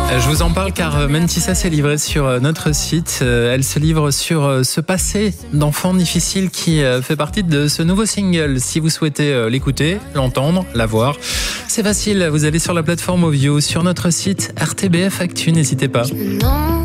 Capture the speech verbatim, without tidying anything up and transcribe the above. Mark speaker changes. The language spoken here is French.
Speaker 1: Je vous en parle car Mentissa s'est livrée sur notre site. Elle se livre sur ce passé d'enfant difficile qui fait partie de ce nouveau single. Si vous souhaitez l'écouter, l'entendre, la voir, c'est facile. Vous allez sur la plateforme Ovio, sur notre site R T B F Actu, n'hésitez pas.
Speaker 2: Non.